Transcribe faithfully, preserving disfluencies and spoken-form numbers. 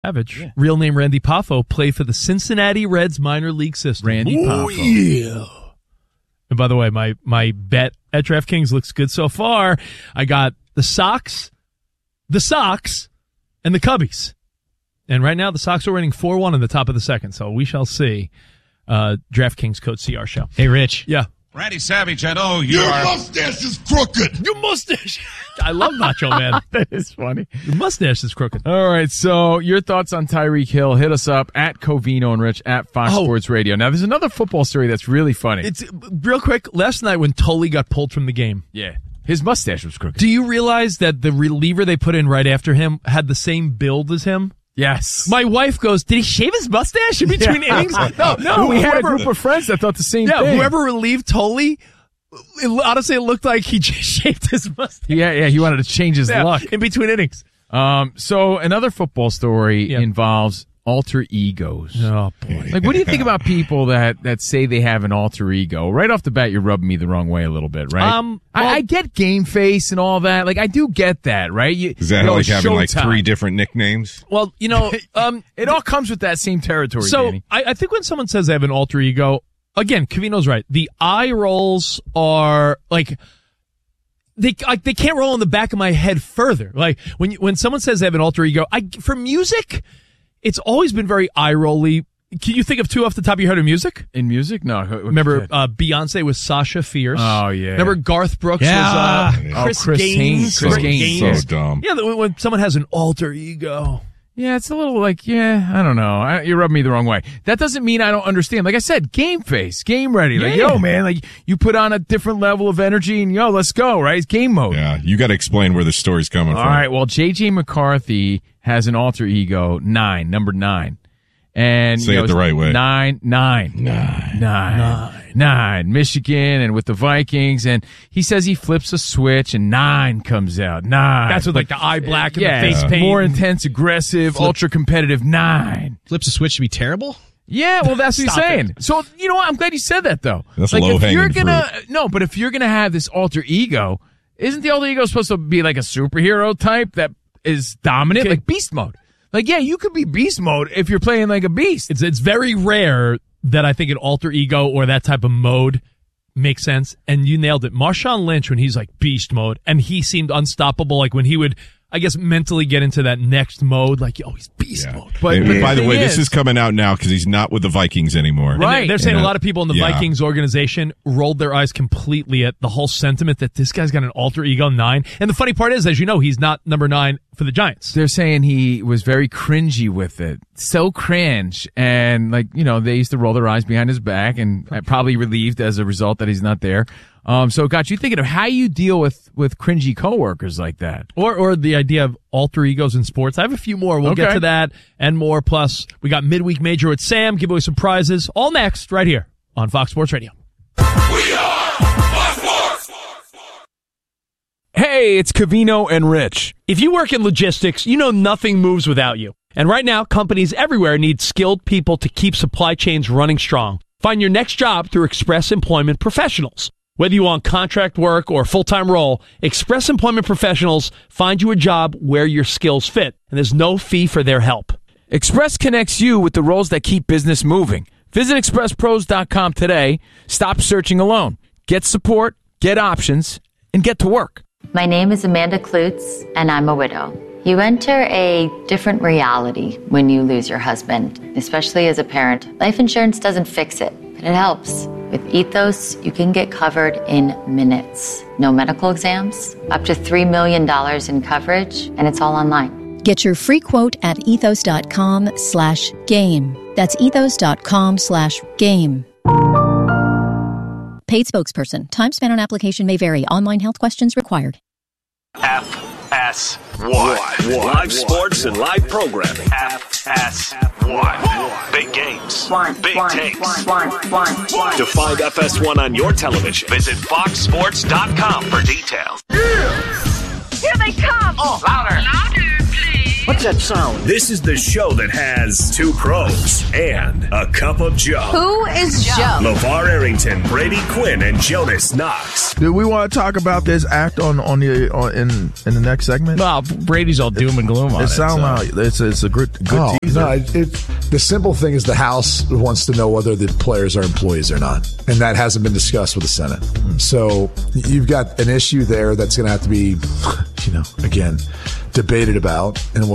Savage, Yeah. real name Randy Poffo, play for the Cincinnati Reds minor league system. Randy Ooh, Poffo. yeah. And by the way, my, my bet at DraftKings looks good so far. I got the Sox, the Sox, and the Cubbies. And right now, the Sox are winning four one in the top of the second, so we shall see. Uh, DraftKings Code C R show. Hey, Rich. Yeah. Randy Savage, I know you Your are. mustache is crooked. Your mustache. I love Macho Man. That is funny. Your mustache is crooked. All right, so your thoughts on Tyreek Hill. Hit us up at Covino and Rich at Fox Oh. Sports Radio. Now, there's another football story that's really funny. It's real quick. Last night when Tully got pulled from the game, yeah, his mustache was crooked. do you realize that the reliever they put in right after him had the same build as him? Yes. My wife goes, did he shave his mustache in between Yeah. innings? No, no. we had a whoever- group of friends that thought the same Yeah, thing. whoever relieved Tully, it, honestly, it looked like he just shaved his mustache. Yeah, yeah, he wanted to change his Yeah, luck. in between innings. Um, so another football story Yeah. involves alter egos. Oh, boy. Like, what do you think about people that, that say they have an alter ego? Right off the bat, you're rubbing me the wrong way a little bit, right? Um, well- I, I get game face and all that. Like, I do get that, right? You, Is that you know, like having like Showtime. three different nicknames? Well, you know, um, It all comes with that same territory, so Danny. I, I think when someone says they have an alter ego, again, Covino's right. The eye rolls are like they like they can't roll in the back of my head further. Like when you, when someone says they have an alter ego, I for music, it's always been very eye rolly. Can you think of two off the top of your head of music? In music? No. Remember uh, Beyonce was Sasha Fierce. Oh, yeah. Remember Garth Brooks Yeah. was uh, Oh, Chris, Chris Gaines. Haynes. Chris Gaines. So dumb. Yeah, when, when someone has an alter ego. Yeah, it's a little like, yeah, I don't know. I, you rub me the wrong way. That doesn't mean I don't understand. Like I said, game face, game ready. Like, Yeah. yo, man, like you put on a different level of energy and yo, let's go, right? It's game mode. Yeah, you got to explain where the story's coming All from. right, well, J J McCarthy has an alter ego, nine, number nine. And Say you know, it the right way. Nine, nine, nine, nine, nine. Michigan and with the Vikings, and he says he flips a switch and nine comes out. Nine. That's with like the eye black and yeah, the face paint. more intense, aggressive, Flip- ultra competitive. Nine. Flips a switch to be terrible? Yeah, well, that's what he's Stop saying. So you know what? I'm glad you said that though. That's like if low-hanging you're gonna fruit. no, but if you're gonna have this alter ego, isn't the alter ego supposed to be like a superhero type that is dominant, Okay. like beast mode? Like, yeah, you could be beast mode if you're playing like a beast. It's it's very rare that I think an alter ego or that type of mode makes sense. And you nailed it. Marshawn Lynch, when he's like beast mode, and he seemed unstoppable. Like when he would, I guess, mentally get into that next mode, like, yo, he's beast Yeah. mode. But- And but by the the way, thing this is- is coming out now because he's not with the Vikings anymore. And they're- Right. They're saying Yeah. a lot of people in the Yeah. Vikings organization rolled their eyes completely at the whole sentiment that this guy's got an alter ego nine. And the funny part is, as you know, he's not number nine for the Giants. They're saying he was very cringy with it. So cringe. And like, you know, they used to roll their eyes behind his back and probably relieved as a result that he's not there. Um, so it got you thinking of how you deal with, with cringy coworkers like that. Or or the idea of alter egos in sports. I have a few more. We'll get Okay. to that and more. Plus, we got Midweek Major with Sam, give away some prizes. All next, right here on Fox Sports Radio. We are Fox Sports. Hey, it's Covino and Rich. If you work in logistics, you know nothing moves without you. And right now, companies everywhere need skilled people to keep supply chains running strong. Find your next job through Express Employment Professionals. Whether you want contract work or full-time role, Express Employment Professionals find you a job where your skills fit, and there's no fee for their help. Express connects you with the roles that keep business moving. Visit express pros dot com today. Stop searching alone. Get support, get options, and get to work. My name is Amanda Klutz, and I'm a widow. You enter a different reality when you lose your husband, especially as a parent. Life insurance doesn't fix it, but it helps. With Ethos, you can get covered in minutes. No medical exams, up to three million dollars in coverage, and it's all online. Get your free quote at ethos.com slash game. That's ethos.com slash game. Paid spokesperson. Time spent on application may vary. Online health questions required. F S one. Live sports and live programming. F S one. Big games. Big takes. To find F S one on your television, visit fox sports dot com for details. Here they come! Oh, louder. Louder, please. What's that sound? This is the show that has two pros and a cup of Joe. Who is Joe? LeVar Arrington, Brady Quinn, and Jonas Knox. Do we want to talk about this act on on the on, in in the next segment? Well, Brady's all doom and gloom on it. It sounds so. like it's it's a good good oh, teaser. No, it, it, the simple thing is the House wants to know whether the players are employees or not, and that hasn't been discussed with the Senate. So you've got an issue there that's going to have to be, you know, again, debated about, and we'll